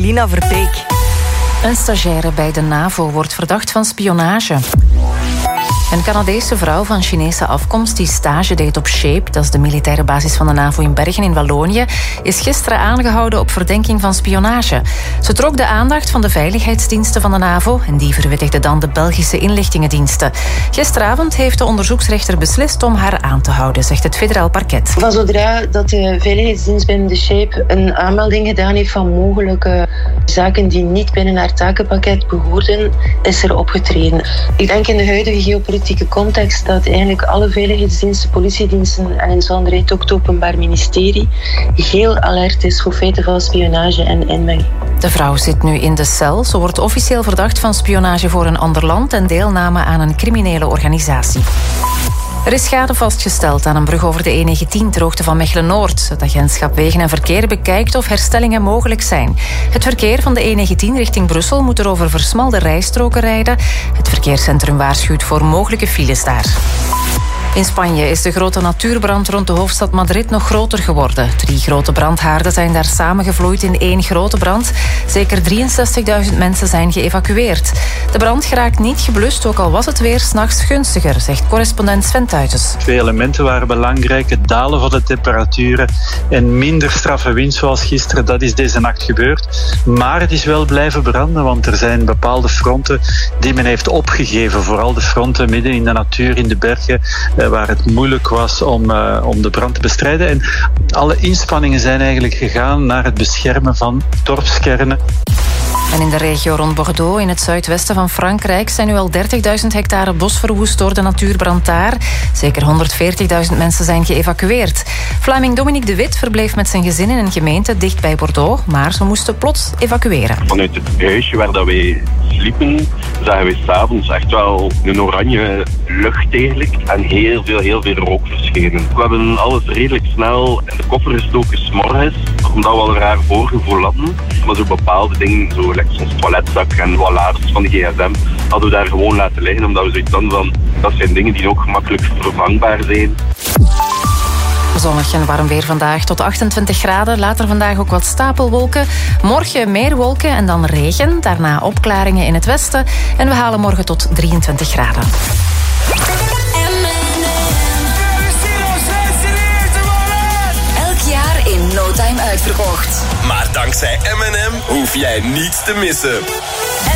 Lina Verbeek. Een stagiaire bij de NAVO wordt verdacht van spionage. Een Canadese vrouw van Chinese afkomst die stage deed op SHAPE, dat is de militaire basis van de NAVO in Bergen in Wallonië, is gisteren aangehouden op verdenking van spionage. Ze trok de aandacht van de veiligheidsdiensten van de NAVO en die verwittigden dan de Belgische inlichtingendiensten. Gisteravond heeft de onderzoeksrechter beslist om haar aan te houden, zegt het federaal parket. Van zodra dat de veiligheidsdienst binnen de SHAPE een aanmelding gedaan heeft van mogelijke zaken die niet binnen haar takenpakket behoorden, is er opgetreden. Ik denk in de huidige geopolitieke context dat eigenlijk alle veiligheidsdiensten, politiediensten en in zonderheid ook het Openbaar Ministerie heel alert is voor feiten van spionage en inmenging. De vrouw zit nu in de cel. Ze wordt officieel verdacht van spionage voor een ander land en deelname aan een criminele organisatie. Er is schade vastgesteld aan een brug over de E19 ter hoogte van Mechelen-Noord. Het agentschap Wegen en Verkeer bekijkt of herstellingen mogelijk zijn. Het verkeer van de E19 richting Brussel moet er over versmalde rijstroken rijden. Het verkeerscentrum waarschuwt voor mogelijke files daar. In Spanje is de grote natuurbrand rond de hoofdstad Madrid nog groter geworden. 3 grote brandhaarden zijn daar samengevloeid in 1 grote brand. Zeker 63.000 mensen zijn geëvacueerd. De brand geraakt niet geblust, ook al was het weer 's nachts gunstiger, zegt correspondent Sven Tuitjes. 2 elementen waren belangrijk. Het dalen van de temperaturen en minder straffe wind zoals gisteren. Dat is deze nacht gebeurd. Maar het is wel blijven branden, want er zijn bepaalde fronten die men heeft opgegeven. Vooral de fronten midden in de natuur, in de bergen, waar het moeilijk was om de brand te bestrijden. En alle inspanningen zijn eigenlijk gegaan naar het beschermen van dorpskernen. En in de regio rond Bordeaux, in het zuidwesten van Frankrijk, zijn nu al 30.000 hectare bos verwoest door de natuurbrand daar. Zeker 140.000 mensen zijn geëvacueerd. Vlaming Dominique de Wit verbleef met zijn gezin in een gemeente dicht bij Bordeaux, maar ze moesten plots evacueren. Vanuit het huisje waar dat wij sliepen, zagen we 's'avonds echt wel een oranje lucht eigenlijk en heel veel rook verschenen. We hebben alles redelijk snel in de koffer gestoken 's morgens, omdat we al een raar voorgevoel hadden. Maar zo bepaalde dingen, zo ons toiletzak en wat laders van de gsm, hadden we daar gewoon laten liggen, omdat we zoiets hadden van, dat zijn dingen die ook gemakkelijk vervangbaar zijn. Zonnig en warm weer vandaag tot 28 graden. Later vandaag ook wat stapelwolken. Morgen meer wolken en dan regen. Daarna opklaringen in het westen. En we halen morgen tot 23 graden. Elk jaar in no time uitverkocht. Maar dankzij M&M hoef jij niets te missen.